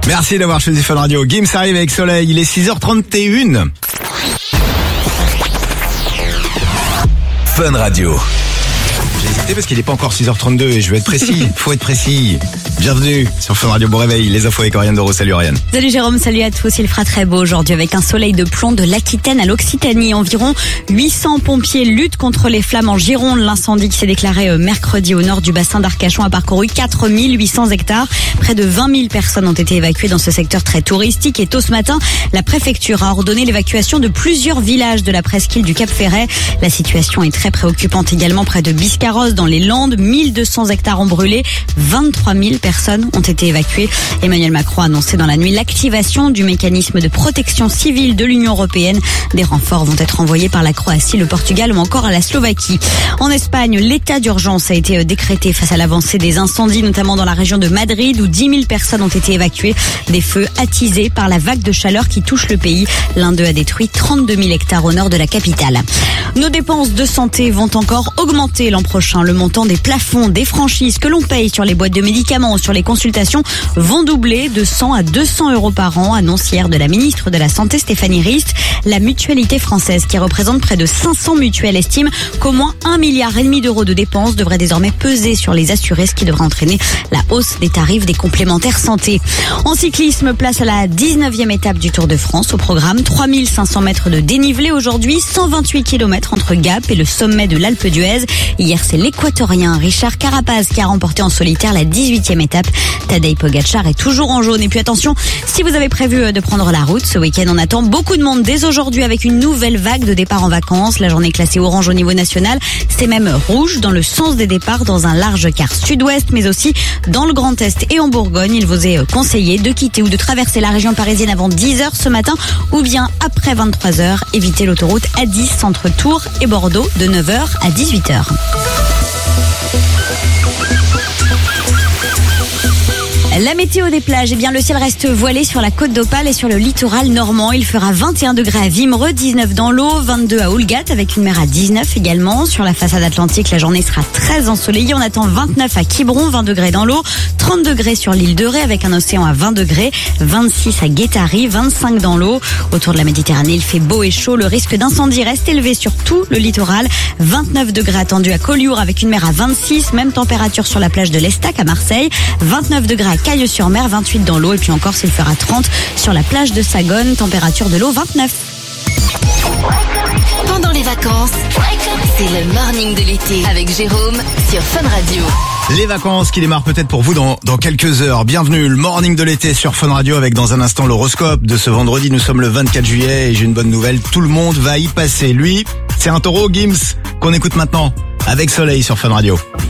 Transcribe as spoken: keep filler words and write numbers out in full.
Merci d'avoir choisi Fun Radio. Gims arrive avec Soleil, il est six heures trente et une. Fun Radio. J'ai hésité parce qu'il n'est pas encore six heures trente-deux et je veux être précis. Faut être précis. Bienvenue sur Fun Radio. Bon réveil, les infos avec Oriane Doro. Salut Oriane. Salut Jérôme, salut à tous. Il fera très beau aujourd'hui avec un soleil de plomb de l'Aquitaine à l'Occitanie. Environ huit cents pompiers luttent contre les flammes en Gironde. L'incendie qui s'est déclaré mercredi au nord du bassin d'Arcachon a parcouru quatre mille huit cents hectares. Près de vingt mille personnes ont été évacuées dans ce secteur très touristique. Et tôt ce matin, la préfecture a ordonné l'évacuation de plusieurs villages de la presqu'île du Cap-Ferret. La situation est très préoccupante également près de Biscarrosse dans les Landes. mille deux cents hectares ont brûlé. vingt-trois mille personnes ont été évacuées. Emmanuel Macron a annoncé dans la nuit l'activation du mécanisme de protection civile de l'Union européenne. Des renforts vont être envoyés par la Croatie, le Portugal ou encore à la Slovaquie. En Espagne, l'état d'urgence a été décrété face à l'avancée des incendies, notamment dans la région de Madrid où dix mille personnes ont été évacuées. Des feux attisés par la vague de chaleur qui touche le pays. L'un d'eux a détruit trente-deux mille hectares au nord de la capitale. Nos dépenses de santé vont encore augmenter l'an prochain. Le montant des plafonds, des franchises que l'on paye sur les boîtes de médicaments ou sur les consultations vont doubler de cent à deux cents euros par an, annonce hier de la ministre de la Santé Stéphanie Rist. La mutualité française, qui représente près de cinq cents mutuelles, estime qu'au moins un milliard et demi d'euros de dépenses devraient désormais peser sur les assurés, ce qui devrait entraîner la hausse des tarifs des complémentaires santé. En cyclisme, place à la dix-neuvième étape du Tour de France. Au programme, trois mille cinq cents mètres de dénivelé aujourd'hui, cent vingt-huit kilomètres entre Gap et le sommet de l'Alpe d'Huez. Hier, c'est l'équatorien Richard Carapaz qui a remporté en solitaire la dix-huitième étape. Tadej Pogacar est toujours en jaune. Et puis attention, si vous avez prévu de prendre la route, ce week-end on attend beaucoup de monde dès aujourd'hui avec une nouvelle vague de départ en vacances. La journée classée orange au niveau national, c'est même rouge dans le sens des départs dans un large quart sud-ouest, mais aussi dans le Grand Est et en Bourgogne. Il vous est conseillé de quitter ou de traverser la région parisienne avant dix heures ce matin ou bien après vingt-trois heures. Évitez l'autoroute A dix entre Tours et Bordeaux de neuf heures à dix-huit heures. La météo des plages, eh bien le ciel reste voilé sur la côte d'Opale et sur le littoral normand. Il fera vingt et un degrés à Vimereux, dix-neuf dans l'eau, vingt-deux à Houlgat avec une mer à dix-neuf également. Sur la façade atlantique, la journée sera très ensoleillée. On attend vingt-neuf à Quiberon, vingt degrés dans l'eau, trente degrés sur l'île de Ré avec un océan à vingt degrés, vingt-six à Guétari, vingt-cinq dans l'eau. Autour de la Méditerranée, il fait beau et chaud. Le risque d'incendie reste élevé sur tout le littoral. vingt-neuf degrés attendus à Collioure avec une mer à vingt-six. Même température sur la plage de l'Estac à Marseille. vingt-neuf degrés à Cailleux-sur-Mer, vingt-huit dans l'eau et puis encore s'il fera trente sur la plage de Sagone, température de l'eau vingt-neuf. Pendant les vacances, c'est le morning de l'été avec Jérôme sur Fun Radio. Les vacances qui démarrent peut-être pour vous dans, dans quelques heures. Bienvenue, le morning de l'été sur Fun Radio avec dans un instant l'horoscope de ce vendredi. Nous sommes le vingt-quatre juillet et j'ai une bonne nouvelle, tout le monde va y passer. Lui, c'est un taureau, Gims, qu'on écoute maintenant avec Soleil sur Fun Radio.